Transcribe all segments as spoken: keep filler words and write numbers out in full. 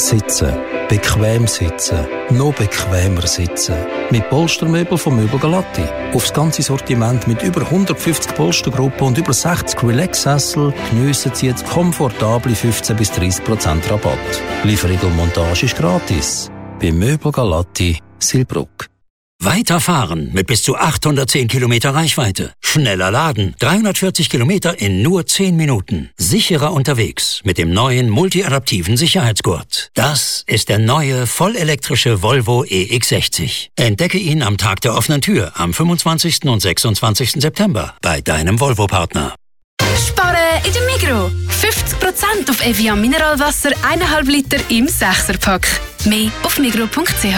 Sitzen. Bequem sitzen. Noch bequemer sitzen. Mit Polstermöbel von Möbel Galatti. Aufs ganze Sortiment mit über hundertfünfzig Polstergruppen und über sechzig Relax-Sessel geniessen Sie jetzt komfortable fünfzehn bis dreißig Prozent Rabatt. Lieferung und Montage ist gratis. Bei Möbel Galatti, Silbruck. Weiterfahren mit bis zu achthundertzehn Kilometer Reichweite. Schneller laden. dreihundertvierzig Kilometer in nur zehn Minuten. Sicherer unterwegs mit dem neuen multiadaptiven Sicherheitsgurt. Das ist der neue vollelektrische Volvo E X sechzig. Entdecke ihn am Tag der offenen Tür am fünfundzwanzigsten und sechsundzwanzigsten September bei deinem Volvo-Partner. Sparen in der Migros. fünfzig Prozent auf Evian Mineralwasser eineinhalb Liter im Sechserpack. Mehr auf migros punkt c h.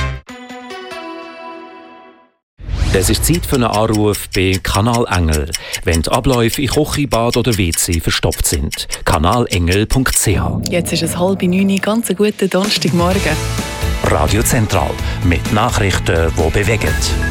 Es ist Zeit für einen Anruf bei Kanal Engel, wenn die Abläufe in Küche, Bad oder W C verstopft sind. kanalengel punkt c h. Jetzt ist es halb neun, ganz einen guten Donnerstagmorgen. Radio Zentral mit Nachrichten, die bewegen.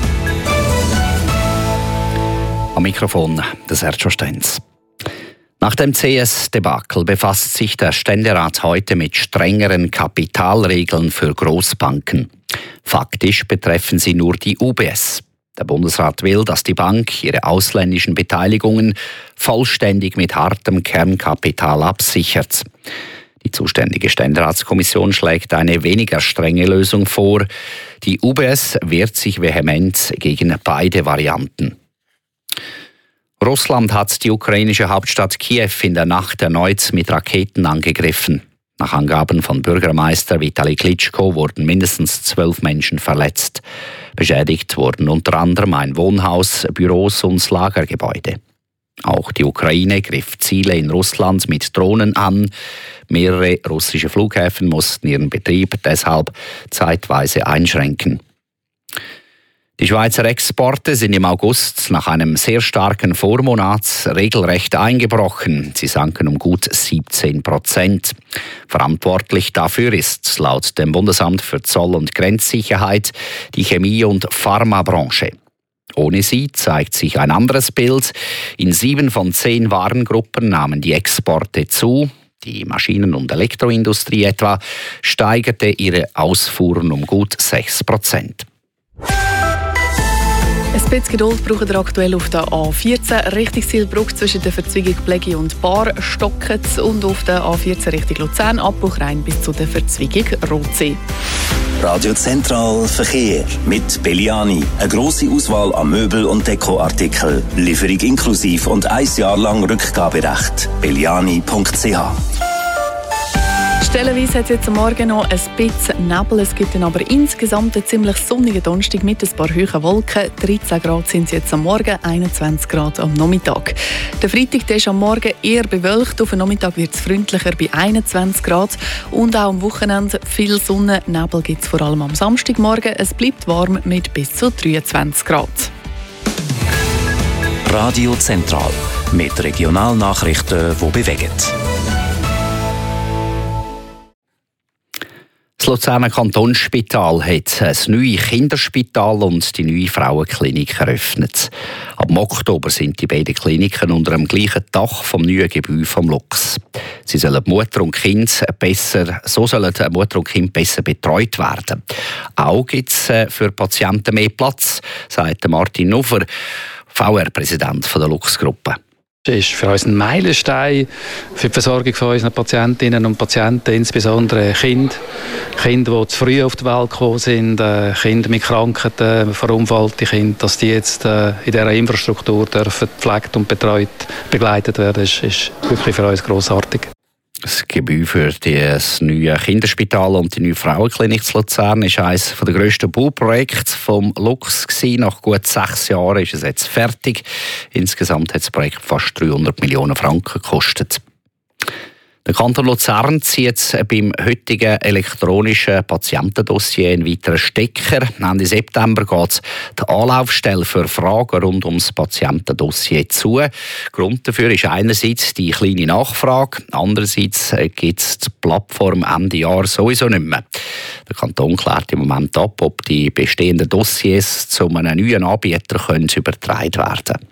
Am Mikrofon der Sergio Stenz. Nach dem C S-Debakel befasst sich der Ständerat heute mit strengeren Kapitalregeln für Großbanken. Faktisch betreffen sie nur die U B S. Der Bundesrat will, dass die Bank ihre ausländischen Beteiligungen vollständig mit hartem Kernkapital absichert. Die zuständige Ständeratskommission schlägt eine weniger strenge Lösung vor. Die U B S wehrt sich vehement gegen beide Varianten. Russland hat die ukrainische Hauptstadt Kiew in der Nacht erneut mit Raketen angegriffen. Nach Angaben von Bürgermeister Vitali Klitschko wurden mindestens zwölf Menschen verletzt. Beschädigt wurden unter anderem ein Wohnhaus, Büros und Lagergebäude. Auch die Ukraine griff Ziele in Russland mit Drohnen an. Mehrere russische Flughäfen mussten ihren Betrieb deshalb zeitweise einschränken. Die Schweizer Exporte sind im August nach einem sehr starken Vormonat regelrecht eingebrochen. Sie sanken um gut siebzehn Prozent. Verantwortlich dafür ist laut dem Bundesamt für Zoll- und Grenzsicherheit die Chemie- und Pharmabranche. Ohne sie zeigt sich ein anderes Bild. In sieben von zehn Warengruppen nahmen die Exporte zu. Die Maschinen- und Elektroindustrie etwa steigerte ihre Ausfuhren um gut sechs Prozent. Ein bisschen Geduld braucht ihr aktuell auf der A vierzehn Richtungszielbrücke zwischen der Verzweigung Plegi und Bar Stocketz und auf der A vierzehn Richtung Luzern Abbruch rein bis zu der Verzweigung Rotsee. Radio Zentral Verkehr mit Belliani. Eine grosse Auswahl an Möbel- und Dekoartikeln. Lieferung inklusiv und ein Jahr lang Rückgaberecht. belliani punkt c h. Stellenweise hat es jetzt am Morgen noch ein bisschen Nebel. Es gibt dann aber insgesamt einen ziemlich sonnigen Donnerstag mit ein paar hohen Wolken. dreizehn Grad sind es jetzt am Morgen, einundzwanzig Grad am Nachmittag. Der Freitag der ist am Morgen eher bewölkt. Auf den Nachmittag wird es freundlicher bei einundzwanzig Grad. Und auch am Wochenende viel Sonne. Nebel gibt es vor allem am Samstagmorgen. Es bleibt warm mit bis zu dreiundzwanzig Grad. Radio Zentral mit Regionalnachrichten, die bewegen. Das Luzerner Kantonsspital hat ein neues Kinderspital und die neue Frauenklinik eröffnet. Ab Oktober sind die beiden Kliniken unter dem gleichen Dach vom neuen Gebäude vom Lux. Sie sollen Mutter und Kind besser, so sollen Mutter und Kind besser betreut werden. Auch gibt es für Patienten mehr Platz, sagt Martin Nuffer, V R-Präsident der Lux-Gruppe. Das ist für uns ein Meilenstein für die Versorgung von unseren Patientinnen und Patienten, insbesondere Kinder. Kinder, die zu früh auf die Welt gekommen sind, Kinder mit Krankheiten, verunfallte Kinder, dass die jetzt in dieser Infrastruktur dürfen gepflegt und betreut, begleitet werden, ist, ist wirklich für uns grossartig. Das Gebäude für das neue Kinderspital und die neue Frauenklinik in Luzern ist eines der grössten Bauprojekte vom Lux gewesen. Nach gut sechs Jahren ist es jetzt fertig. Insgesamt hat das Projekt fast dreihundert Millionen Franken gekostet. Der Kanton Luzern zieht beim heutigen elektronischen Patientendossier einen weiteren Stecker. Ende September geht die Anlaufstelle für Fragen rund ums Patientendossier zu. Grund dafür ist einerseits die kleine Nachfrage, andererseits gibt es die Plattform Ende Jahr sowieso nicht mehr. Der Kanton klärt im Moment ab, ob die bestehenden Dossiers zu einem neuen Anbieter können übertragen werden können.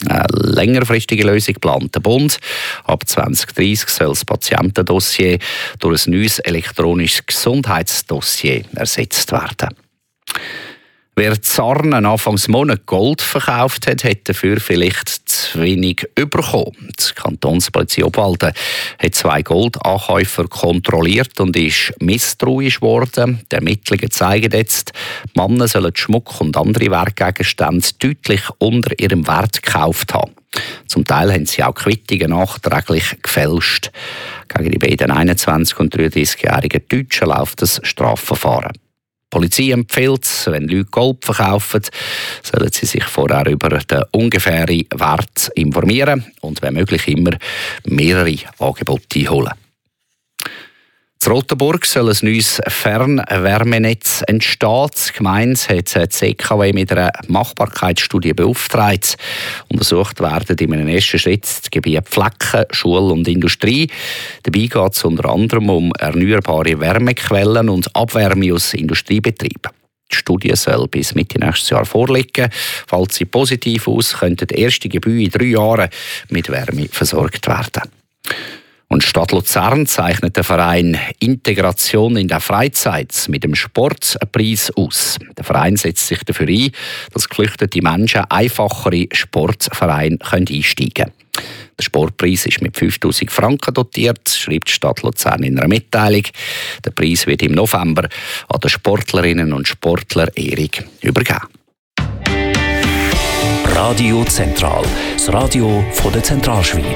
Eine längerfristige Lösung plant der Bund. Ab zwanzig dreissig soll das Patientendossier durch ein neues elektronisches Gesundheitsdossier ersetzt werden. Wer Zarnen Anfangs Monat Gold verkauft hat, hat dafür vielleicht zu wenig bekommen. Die Kantonspolizei Obwalden hat zwei Goldankäufer kontrolliert und ist misstrauisch geworden. Die Ermittlungen zeigen jetzt, die Männer sollen Schmuck und andere Wertgegenstände deutlich unter ihrem Wert gekauft haben. Zum Teil haben sie auch Quittungen nachträglich gefälscht. Gegen die beiden einundzwanzig- und dreiunddreißigjährigen Deutschen läuft das Strafverfahren. Die Polizei empfiehlt, wenn Leute Gold verkaufen, sollen sie sich vorher über den ungefähren Wert informieren und wenn möglich immer mehrere Angebote einholen. In Rotenburg soll ein neues Fernwärmenetz entstehen. Die Gemeinde hat die C K W mit einer Machbarkeitsstudie beauftragt. Untersucht werden in einem ersten Schritt die Gebiete Flecken, Schule und Industrie. Dabei geht es unter anderem um erneuerbare Wärmequellen und Abwärme aus Industriebetrieben. Die Studie soll bis Mitte nächstes Jahr vorliegen. Falls sie positiv aus, könnten die ersten Gebäude in drei Jahren mit Wärme versorgt werden. Und Stadt Luzern zeichnet der Verein Integration in der Freizeit mit dem Sportpreis aus. Der Verein setzt sich dafür ein, dass geflüchtete Menschen einfacher in Sportvereine einsteigen können. Der Sportpreis ist mit fünftausend Franken dotiert, schreibt die Stadt Luzern in einer Mitteilung. Der Preis wird im November an die Sportlerinnen und Sportler Ehrung übergeben. Radio Zentral, das Radio von der Zentralschweiz.